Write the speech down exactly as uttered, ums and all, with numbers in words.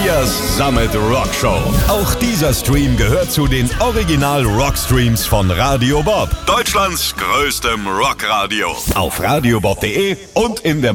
Elias Summit Rockshow. Auch dieser Stream gehört zu den Original Rockstreams von Radio Bob. Deutschlands größtem Rockradio. Auf radiobob punkt de und in der